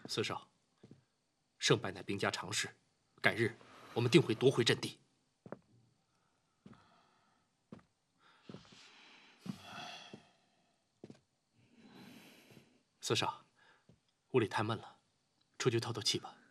四少，胜败乃兵家常事，改日我们定会夺回阵地。四少，屋里太闷了，出去透透气吧。